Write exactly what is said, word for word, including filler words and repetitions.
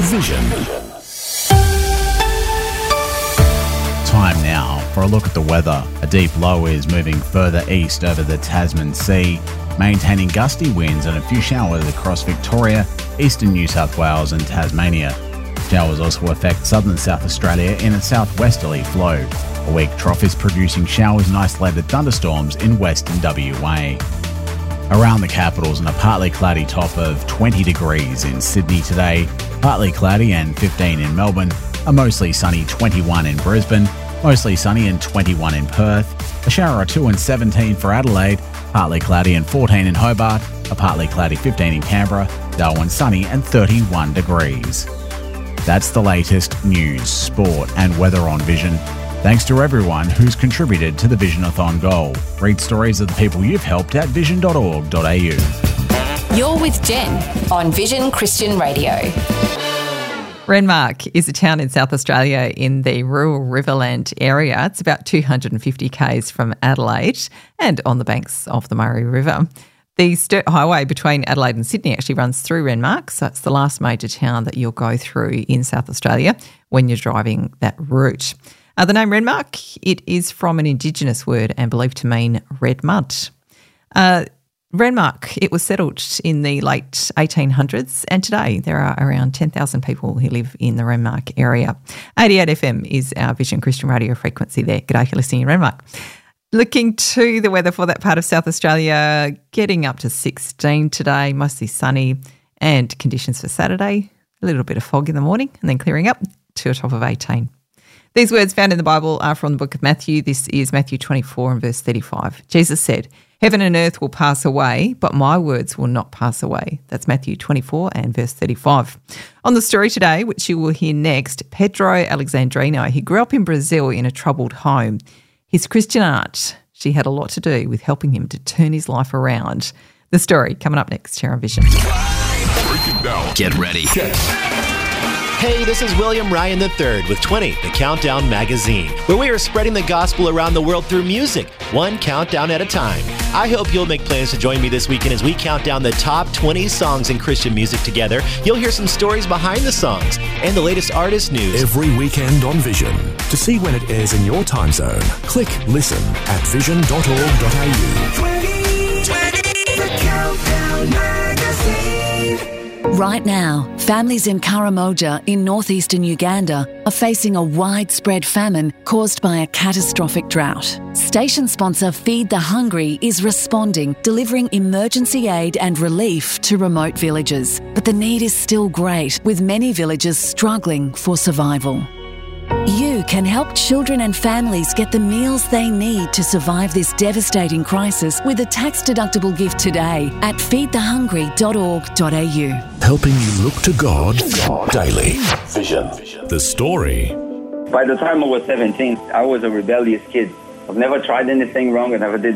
Vision. Time now for a look at the weather. A deep low is moving further east over the Tasman Sea, maintaining gusty winds and a few showers across Victoria, eastern New South Wales and Tasmania. Showers also affect southern South Australia in a southwesterly flow. A weak trough is producing showers and isolated thunderstorms in western W A. Around the capitals, and a partly cloudy top of twenty degrees in Sydney today, partly cloudy and fifteen in Melbourne, a mostly sunny twenty-one in Brisbane, mostly sunny and twenty-one in Perth, a shower or two and seventeen for Adelaide, partly cloudy and fourteen in Hobart, a partly cloudy fifteen in Canberra, Darwin sunny and thirty-one degrees. That's the latest news, sport and weather on Vision. Thanks to everyone who's contributed to the Visionathon goal. Read stories of the people you've helped at vision dot org dot a u. You're with Jen on Vision Christian Radio. Renmark is a town in South Australia in the rural Riverland area. It's about two hundred fifty kays from Adelaide and on the banks of the Murray River. The Sturt Highway between Adelaide and Sydney actually runs through Renmark, so it's the last major town that you'll go through in South Australia when you're driving that route. Uh, the name Renmark, it is from an Indigenous word and believed to mean red mud. Uh, Renmark, it was settled in the late eighteen hundreds, and today there are around ten thousand people who live in the Renmark area. eighty-eight F M is our Vision Christian radio frequency there. G'day, you're listening in Renmark. Looking to the weather for that part of South Australia, getting up to sixteen today, mostly sunny, and conditions for Saturday, a little bit of fog in the morning and then clearing up to a top of eighteen. These words found in the Bible are from the book of Matthew. This is Matthew twenty-four and verse thirty-five. Jesus said, "Heaven and earth will pass away, but my words will not pass away." That's Matthew twenty-four and verse thirty-five. On the story today, which you will hear next, Pedro Alexandrino, he grew up in Brazil in a troubled home. His Christian aunt, she had a lot to do with helping him to turn his life around. The story coming up next here on Vision. Get ready. Hey, this is William Ryan the third with twenty, the Countdown Magazine, where we are spreading the gospel around the world through music, one countdown at a time. I hope you'll make plans to join me this weekend as we count down the top twenty songs in Christian music together. You'll hear some stories behind the songs and the latest artist news. Every weekend on Vision. To see when it airs in your time zone, click listen at vision dot org dot a u. twenty twenty, the Countdown Magazine. Right now, families in Karamoja in northeastern Uganda are facing a widespread famine caused by a catastrophic drought. Station sponsor Feed the Hungry is responding, delivering emergency aid and relief to remote villages. But the need is still great, with many villages struggling for survival. You can help children and families get the meals they need to survive this devastating crisis with a tax-deductible gift today at feed the hungry dot org dot a u. Helping you look to God daily. Vision. The story. By the time I was seventeen, I was a rebellious kid. I've never tried anything wrong. I never did